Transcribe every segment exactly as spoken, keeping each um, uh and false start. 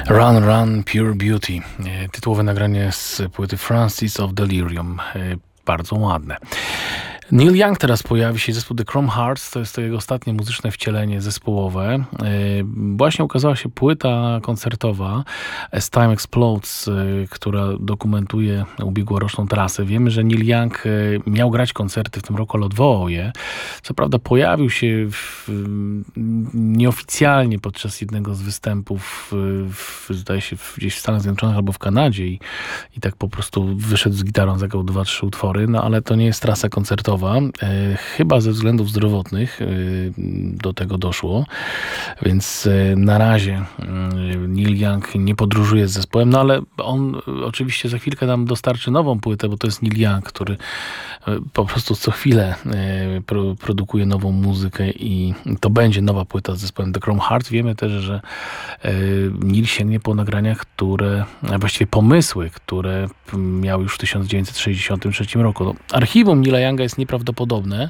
Run, Run, Pure Beauty. Tytułowe nagranie z płyty Francis of Delirium. Bardzo ładne. Neil Young teraz pojawi się, zespół The Chrome Hearts, to jest to jego ostatnie muzyczne wcielenie zespołowe. Właśnie ukazała się płyta koncertowa As Time Explodes, która dokumentuje ubiegłoroczną trasę. Wiemy, że Neil Young miał grać koncerty w tym roku, ale odwołał je. Co prawda pojawił się w, nieoficjalnie podczas jednego z występów, w, zdaje się gdzieś w Stanach Zjednoczonych albo w Kanadzie i, i tak po prostu wyszedł z gitarą, zagrał dwa, trzy utwory, no ale to nie jest trasa koncertowa. Chyba ze względów zdrowotnych do tego doszło, więc na razie Neil Young nie podróżuje z zespołem, no ale on oczywiście za chwilkę nam dostarczy nową płytę, bo to jest Neil Young, który po prostu co chwilę pro, produkuje nową muzykę i to będzie nowa płyta z zespołem The Chrome Hearts. Wiemy też, że Neil sięgnie po nagrania, które, a właściwie pomysły, które miał już w tysiąc dziewięćset sześćdziesiątym trzecim roku. No, archiwum Neila Younga jest nieprawdopodobne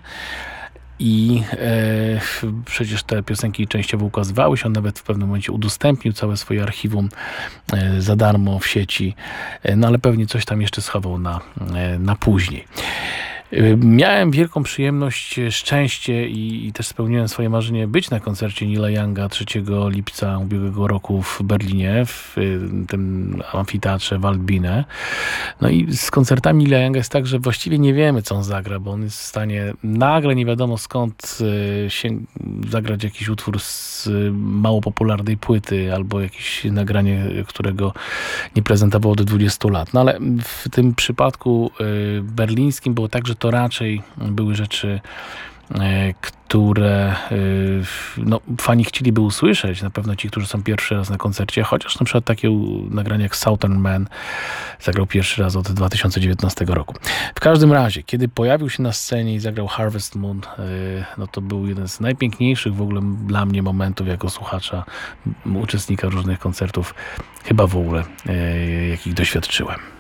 i e, przecież te piosenki częściowo ukazywały się. On nawet w pewnym momencie udostępnił całe swoje archiwum e, za darmo w sieci, e, no ale pewnie coś tam jeszcze schował na, e, na później. Miałem wielką przyjemność, szczęście i, i też spełniłem swoje marzenie być na koncercie Neila Younga trzeciego lipca ubiegłego roku w Berlinie, w tym amfiteatrze Waldbine. No i z koncertami Neila Younga jest tak, że właściwie nie wiemy, co on zagra, bo on jest w stanie nagle nie wiadomo skąd się zagrać jakiś utwór z mało popularnej płyty albo jakieś nagranie, którego nie prezentował od dwudziestu lat. No ale w tym przypadku berlińskim było tak, że to raczej były rzeczy, które no, fani chcieliby usłyszeć, na pewno ci, którzy są pierwszy raz na koncercie, chociaż na przykład takie nagrania jak Southern Man zagrał pierwszy raz od dwa tysiące dziewiętnastego roku. W każdym razie, kiedy pojawił się na scenie i zagrał Harvest Moon, no to był jeden z najpiękniejszych w ogóle dla mnie momentów jako słuchacza, uczestnika różnych koncertów, chyba w ogóle, jakich doświadczyłem.